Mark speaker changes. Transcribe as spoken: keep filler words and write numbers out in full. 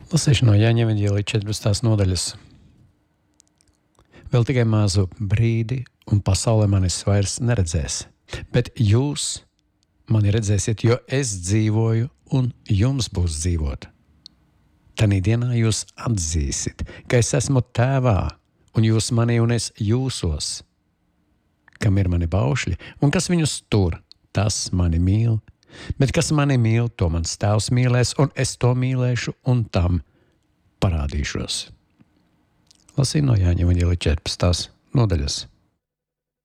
Speaker 1: Lasīšu no Jāņa evaņģēlija četrpadsmitās nodaļas. Vēl tikai mazu brīdi, un pasaulē manis vairs neredzēs. Bet jūs mani redzēsiet, jo es dzīvoju, un jums būs dzīvot. Tanī dienā jūs atzīsit, ka es esmu tēvā, un jūs mani, un es jūsos. Kam ir mani baušļi, un kas viņus tur, tas mani mīl. Bet kas mani mīl, to mans tēvs mīlēs, un es to mīlēšu, un tam parādīšos. Lasīju no Jāņa evaņģēlija četrpadsmitās nodaļas.